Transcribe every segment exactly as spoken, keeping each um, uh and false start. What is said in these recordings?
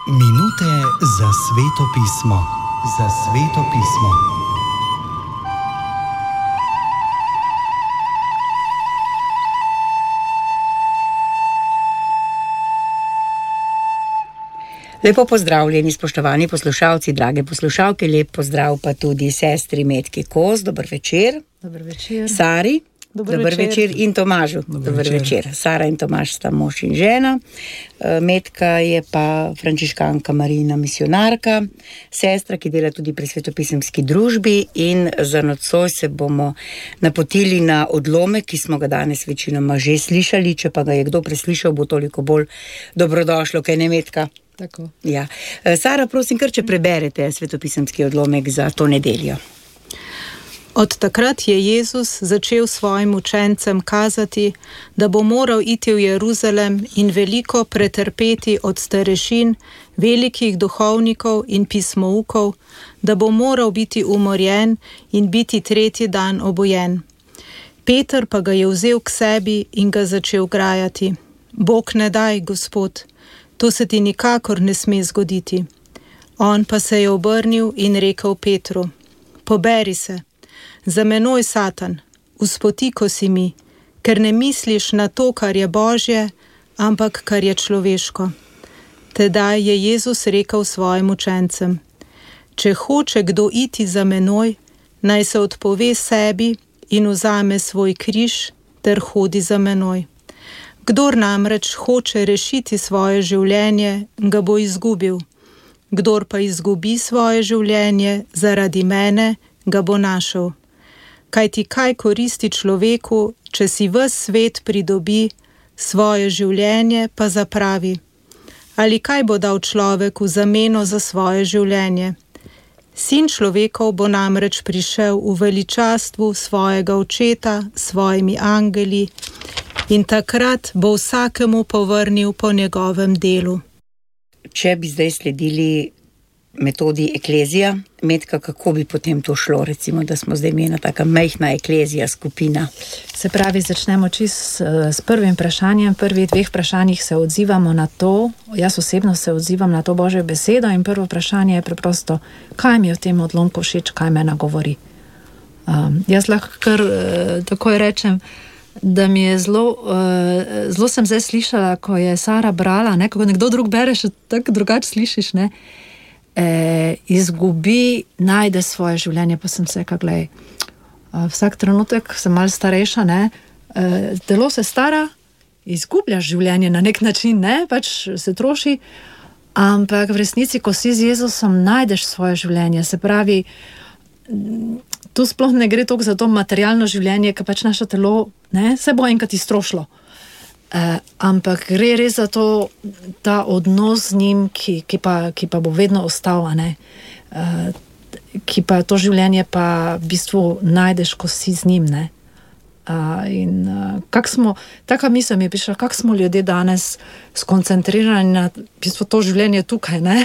Minute za Sveto pismo. Za Sveto pismo. Lepo pozdravljeni, spoštovani poslušalci, drage poslušalke, lep pozdrav pa tudi sestri Metki Kos, dober večer. Dober večer. Sari, dober, dober večer. večer in Tomažu, dober, dober večer. večer. Sara in Tomaž sta mož in žena, Metka je pa frančiškanka Marijina misionarka, sestra, ki dela tudi pri svetopisemski družbi, in za nocoj se bomo napotili na odlomek, ki smo ga danes večinoma že slišali, če pa ga je kdo preslišal, bo toliko bolj dobrodošlo, kaj ne, Metka? Tako. Ja. Sara, prosim, kar če preberete svetopisemski odlomek za to nedeljo. Od takrat je Jezus začel svojim učencem kazati, da bo moral iti v Jeruzalem in veliko pretrpeti od starešin, velikih duhovnikov in pismoukov, da bo moral biti umorjen in biti tretji dan obojen. Peter pa ga je vzel k sebi in ga začel grajati. Bog ne daj, Gospod, to se ti nikakor ne sme zgoditi. On pa se je obrnil in rekel Petru: Poberi se, za menoj, Satan, uspotiko si mi, ker ne misliš na to, kar je Božje, ampak kar je človeško. Tedaj je Jezus rekel svojim učencem: Če hoče kdo iti za menoj, naj se odpove sebi in vzame svoj križ ter hodi za menoj. Kdor namreč hoče rešiti svoje življenje, ga bo izgubil. Kdor pa izgubi svoje življenje zaradi mene, ga bo našel. Kaj ti kaj koristi človeku, če si ves svet pridobi, svoje življenje pa zapravi? Ali kaj bo dal človek v zameno za svoje življenje? Sin človekov bo namreč prišel v veličastvu svojega očeta, svojimi angeli, in takrat bo vsakemu povrnil po njegovem delu. Če bi zdaj sledili metodi eklezija, Metka, kako bi potem to šlo? Recimo, da smo zdaj ena taka majhna eklezija, skupina. Se pravi, začnemo čist s prvim vprašanjem. V prvih dveh vprašanjih se odzivamo na to, jaz osebno se odzivam na to Božjo besedo, in prvo vprašanje je preprosto, kaj mi je v tem odlomku všeč, kaj me nagovori. Um, jaz lahko kar uh, takoj rečem, da mi je zelo, uh, zelo sem zdaj slišala, ko je Sara brala, ne, ko nekdo drug bere, še tako drugače slišiš, ne, e, izgubi, najde svoje življenje, pa sem se, kaj glej, uh, vsak trenutek sem malo starejša, ne, uh, telo se stara, izgubljaš življenje na nek način, ne, pač se troši, ampak v resnici, ko si z Jezusom, najdeš svoje življenje, se pravi, tu sploh ne gre toliko za to materialno življenje, ker pač naše telo, ne, se bo enkrat iztrošilo. E, ampak gre res za to, ta odnos z njim, ki, ki, pa, ki pa bo vedno ostal, ne, e, ki pa to življenje pa v bistvu najdeš, ko si z njim, ne. Uh, in uh, kak smo, taka misel mi je prišla, kak smo ljudje danes skoncentrirani na v bistvu to življenje tukaj, ne?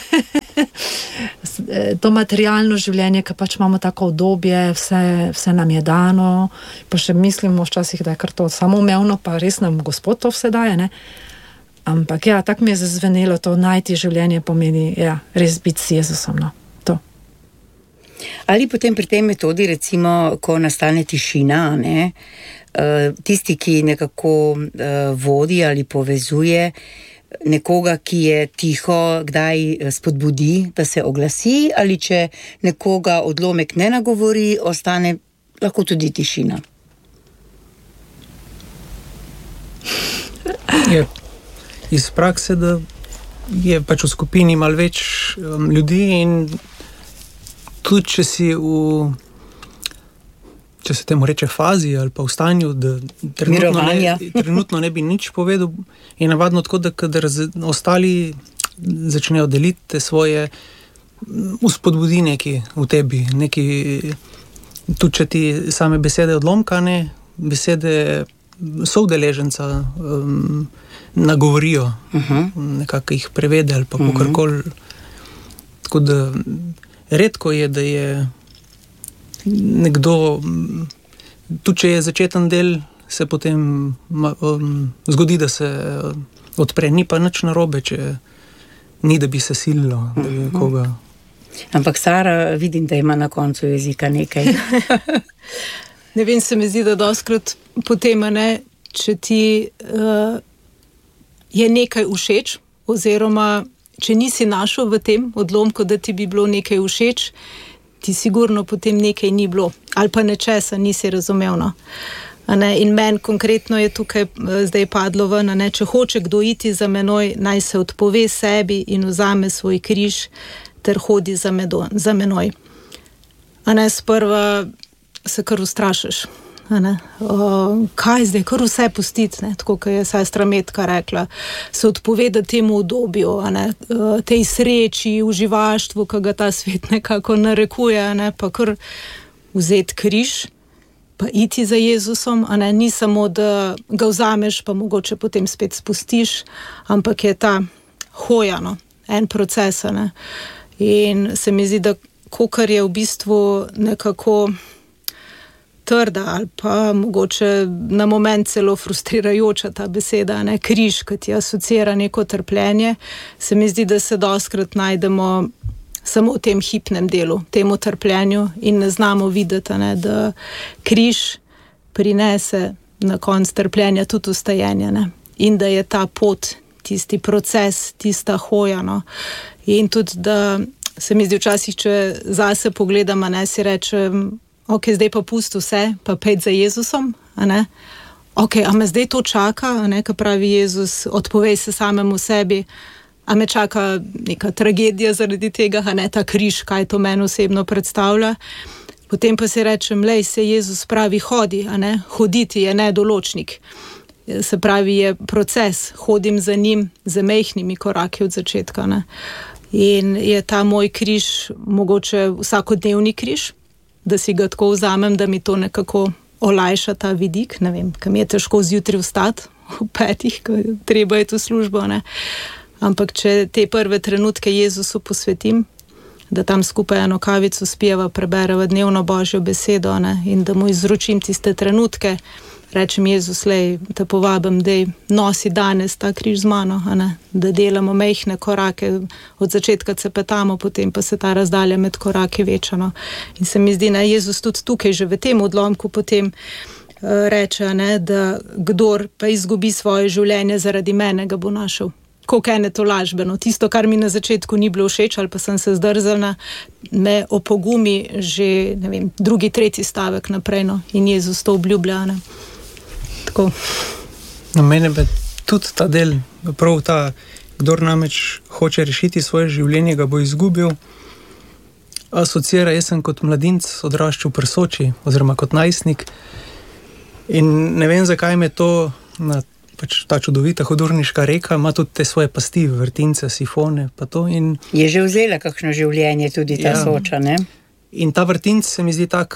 To materialno življenje, ki pač imamo tako obdobje, vse, vse nam je dano, pa še mislimo včasih, da je kar to samoumevno, pa res nam Gospod to vse daje, ne? Ampak ja, tako mi je zazvenelo, to najti življenje pomeni, ja, res biti s Jezusom, no. Ali potem pri tej metodi, recimo, ko nastane tišina, ne, tisti, ki nekako vodi ali povezuje nekoga, ki je tiho, kdaj spodbudi, da se oglasi, ali če nekoga odlomek ne nagovori, ostane lahko tudi tišina. Je iz prakse, da je pač v skupini malo več um, ljudi, in tudi če si v, če se temu reče fazi ali pa v stanju, da trenutno ne, trenutno ne bi nič povedal, je navadno tako, da kadar ostali začnejo deliti svoje, uspodbudi neki v tebi, neki, tudi če ti same besede odlomka, ne, besede soudeleženca um, nagovorijo, uh-huh. nekako jih prevede ali pa uh-huh. kakorkoli. Tako da redko je, da je nekdo, tudi če je začeten del, se potem um, zgodi, da se odpre, ni pa nič narobe, če ni, da bi se sililo, da bi koga. Ampak Sara, vidim, da ima na koncu jezika nekaj. Ne vem, se mi zdi, da doskrat potem, ne, če ti uh, je nekaj všeč, oziroma če nisi našel v tem odlomku, da ti bi bilo nekaj všeč, ti sigurno potem nekaj ni bilo, ali pa nečesa nisi razumel. No. In meni konkretno je tukaj zdaj padlo ven, ne, če hoče kdo iti za menoj, naj se odpove sebi in vzame svoj križ ter hodi za, medo, za menoj. A ne, sprva se kar ustrašiš. Uh, kaj zdaj, kar vse pustiti, ne? Tako kot je sestra Metka rekla, se odpoveda temu udobju, uh, tej sreči, uživaštvu, ki ga ta svet nekako narekuje, ne? Pa kar vzeti križ, pa iti za Jezusom, a ne? Ni samo, da ga vzameš, pa mogoče potem spet spustiš, ampak je ta hoja, no? En proces. Ne? In se mi zdi, da kakor je v bistvu nekako trda ali pa mogoče na moment celo frustrirajoča ta beseda, ne, križ, ki ti asocira neko trpljenje, se mi zdi, da se doskrat najdemo samo v tem hipnem delu, temu trpljenju in ne znamo videti, ne, da križ prinese na konc trpljenja tudi ustajenje, ne, in da je ta pot, tisti proces, tista hoja, no, in tudi, da se mi zdi včasih, če zase pogledam, ne, si rečem, ok, zdaj pa pusti vse, pa pejt za Jezusom, a ne? Ok, a me zdaj to čaka, a ne, ko pravi Jezus, odpovej se samemu sebi, a me čaka neka tragedija zaradi tega, a ne, ta križ, kaj to meni osebno predstavlja. Potem pa si rečem, lej, se Jezus pravi, hodi, a ne, hoditi je nedoločnik. Se pravi, je proces, hodim za njim, z majhnimi koraki od začetka, ne. In je ta moj križ mogoče vsakodnevni križ, da si ga tako vzamem, da mi to nekako olajša ta vidik, ne vem, kam je težko zjutraj vstati v petih, ko treba je to službo, ne. Ampak če te prve trenutke Jezusu posvetim, da tam skupaj eno kavico spijeva, prebereva dnevno Božjo besedo, ne, in da mu izročim tiste trenutke, rečem, Jezus, lej, te povabim, dej, nosi danes ta križ z mano, a ne, da delamo majhne korake, od začetka cepetamo, potem pa se ta razdalja med koraki veča, no. In se mi zdi, ne, Jezus tudi tukaj, že v tem odlomku potem uh, reče, ne, da kdor pa izgubi svoje življenje zaradi mene, ga bo našel. Koliko ene to lažbeno. Tisto, kar mi na začetku ni bilo všeč, ali pa sem se zdrzala, me opogumi že, ne vem, drugi, tretji stavek naprej, no, in Jezus to obljublja, ne. Tako. Na mene pa tudi ta del, prav ta, kdor namreč hoče rešiti svoje življenje, ga bo izgubil, asocira, jaz sem kot mladinc odraščal pri Soči, oziroma kot najstnik, in ne vem, zakaj me to, na, pač ta čudovita hudourniška reka, ima tudi te svoje pasti, vrtince, sifone, pa to. In je že vzela kakšno življenje tudi ta ja. Soča, ne? In ta vrtinc se mi zdi tak,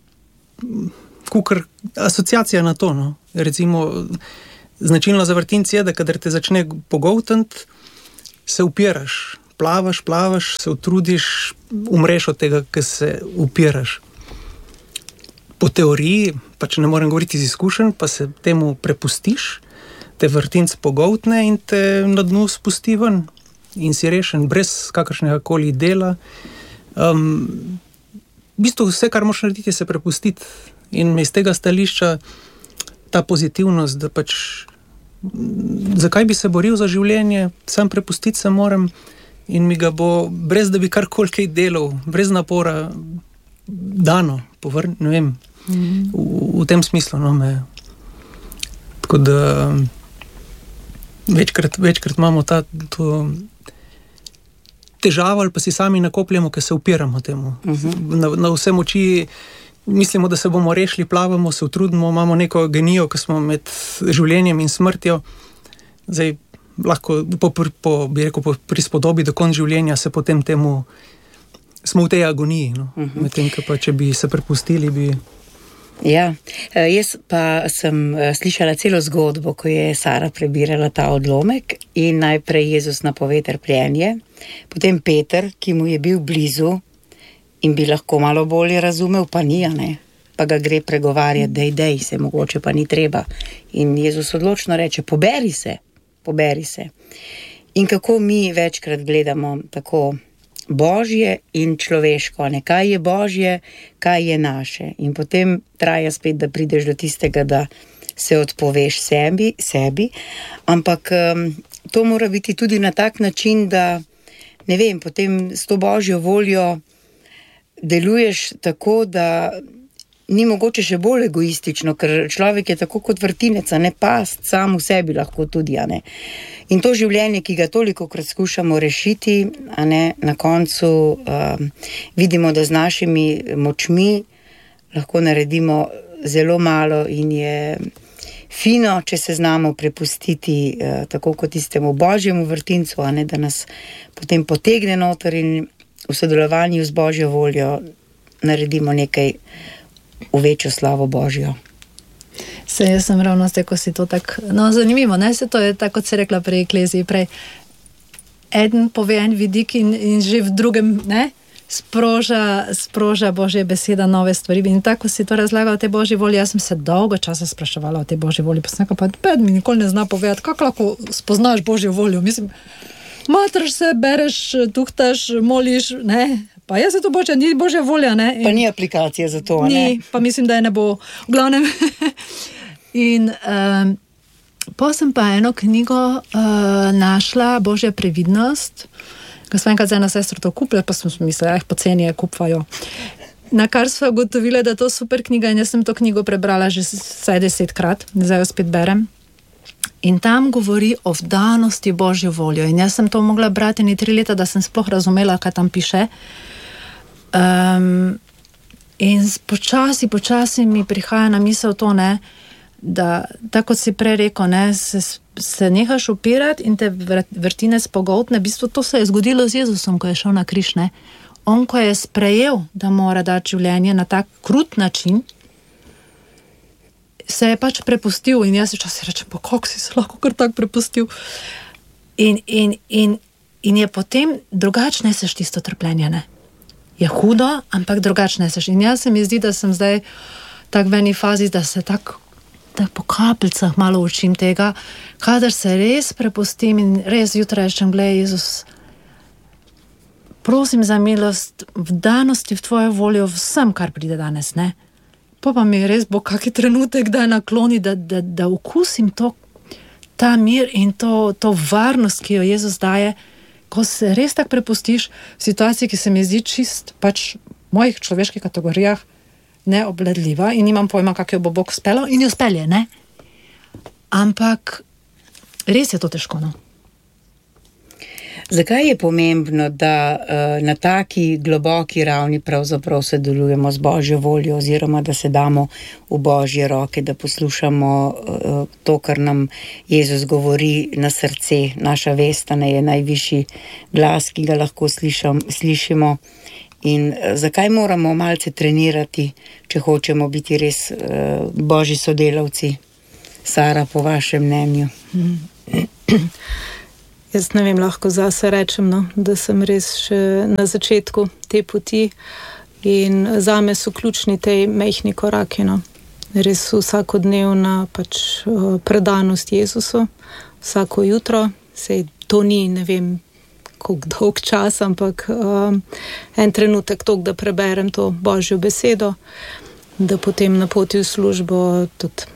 kukor asociacija na to, no. Recimo, značilno za vrtinc je, da kadar te začne pogoltniti, se upiraš, plavaš, plavaš, se utrudiš, umreš od tega, ker se upiraš. Po teoriji, pač ne morem govoriti iz izkušenj, pa se temu prepustiš, te vrtinc pogoltne in te na dnu spusti ven in si rešen, brez kakršnega koli dela. Um, v bistvu vse, kar moraš narediti, je se prepustiti. In iz tega stališča ta pozitivnost, da pač zakaj bi se boril za življenje, sam prepustiti se moram in mi ga bo, brez da bi karkoli kaj delal, brez napora dano, povrn, ne vem, mm. v, v tem smislu, no, me. Tako da večkrat, večkrat imamo ta to težavo ali pa si sami nakopljamo, ker se upiramo temu. Uh-huh. Na, na vse moči mislimo, da se bomo rešili, plavamo, se utrudimo, imamo neko genijo, ki smo med življenjem in smrtjo. Zdaj, lahko po, po, bi rekel, po prispodobi do konca življenja se potem temu, smo v tej agoniji, no. Uh-huh. Medtem, pa če bi se prepustili, bi... Ja, jaz pa sem slišala celo zgodbo, ko je Sara prebirala ta odlomek in najprej Jezus napove trpljenje, potem Peter, ki mu je bil blizu in bi lahko malo bolje razumel, pa ni, ne, pa ga gre pregovarjati, dej, dej se, mogoče pa ni treba. In Jezus odločno reče, poberi se, poberi se. In kako mi večkrat gledamo tako božje in človeško, ne? Kaj je božje, kaj je naše. In potem traja spet, da prideš do tistega, da se odpoveš sebi, sebi. Ampak um, to mora biti tudi na tak način, da ne vem, potem s to božjo voljo deluješ tako, da ni mogoče še bolj egoistično, ker človek je tako kot vrtinec, ne past sam v sebi lahko tudi, a ne. In to življenje, ki ga tolikokrat skušamo rešiti, a ne, na koncu um, vidimo, da z našimi močmi lahko naredimo zelo malo in je fino, če se znamo prepustiti uh, tako kot tistemu božjemu vrtincu, a ne, da nas potem potegne noter in v sodelovanju z božjo voljo naredimo nekaj v večjo slavo božjo. Se, jaz sem ravno zdaj, ko si to tako, no zanimivo, ne, se to je tako, kot si rekla prej ekleziji, prej eden pove en vidik in, in že v drugem, ne, sproža, sproža božja beseda nove stvari. In tako si to razlagal o tej božji volji, jaz sem se dolgo časa spraševala o tej božji volji, pa sem nekaj, pa ped mi nikoli ne zna povedati, kako lahko spoznaš božjo voljo, mislim, matraš se, bereš, tuhtaš, moliš, ne, pa jaz se to boče, ni božja volja, ne. In pa ni aplikacije za to, ne. Ni, pa mislim, da je ne bo, v glavnem. In um, pa sem pa eno knjigo uh, našla, Božja previdnost, ko sem enkrat za eno sestro to kupila, pa sem mislila, eh, poceni je kupvajo. Na kar sva ugotovila, da je to super knjiga in jaz sem to knjigo prebrala že vsaj desetkrat, zdaj jo spet berem. In tam govori o vdanosti božjo voljo. In jaz sem to mogla brati ni tri leta, da sem sploh razumela, kaj tam piše. Um, in počasi, počasi mi prihaja na misel to, ne, da tako kot si prej rekel, ne, se, se nehaš upirati in te vrtinec pogoltne. V bistvu to se je zgodilo z Jezusom, ko je šel na križ, ne. On, ko je sprejel, da mora dati življenje na tak krut način, se je pač prepustil in jaz včasih rečem, pa kako si se lahko kar tak prepustil. In, in, in, in je potem drugačne seš tisto trpljenje, ne. Je hudo, ampak drugačne seš. In jaz se mi zdi, da sem zdaj tak v eni fazi, da se tak, tak po kapljicah malo učim tega, kadar se res prepustim in res jutraj rečem, glej, Jezus, prosim za milost, vdanosti v tvojo voljo vsem, kar pride danes, ne. Pa pa mi res bo kaki trenutek, da je nakloni, da, da, da okusim to, ta mir in to, to varnost, ki jo Jezus daje, ko se res tak prepustiš v situaciji, ki se mi zdi čist pač v mojih človeških kategorijah neobledljiva in nimam pojma, kako jo bo Bog spelo in jo spelje, ne? Ampak res je to težko, no. Zakaj je pomembno, da uh, na taki globoki ravni pravzaprav sodelujemo z božjo voljo oziroma da se damo v božje roke, da poslušamo uh, to, kar nam Jezus govori na srce, naša vest, ne, je najvišji glas, ki ga lahko slišam, slišimo. In uh, zakaj moramo malce trenirati, če hočemo biti res uh, božji sodelavci? Sara, po vašem mnenju. Hmm. Jaz ne vem, lahko zase rečem, no, da sem res še na začetku te poti in zame so ključni tej majhni koraki, no. Res vsakodnevna pač predanost Jezusu, vsako jutro, sej to ni, ne vem, koliko dolg čas, ampak um, en trenutek tok, da preberem to božjo besedo, da potem na poti v službo tudi